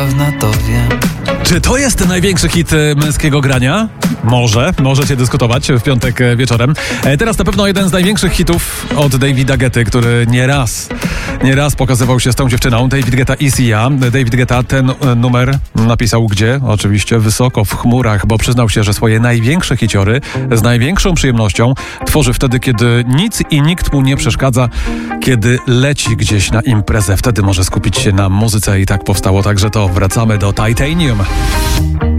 to wiem. Czy to jest największy hit męskiego grania? Możecie dyskutować w piątek wieczorem. Teraz na pewno jeden z największych hitów od Davida Guetty, który nieraz pokazywał się z tą dziewczyną. David Guetta i Sia. David Guetta ten numer napisał gdzie? Oczywiście wysoko w chmurach, bo przyznał się, że swoje największe hiciory z największą przyjemnością tworzy wtedy, kiedy nic i nikt mu nie przeszkadza, kiedy leci gdzieś na imprezę. Wtedy może skupić się na muzyce i tak powstało także to. Wracamy do Titanium.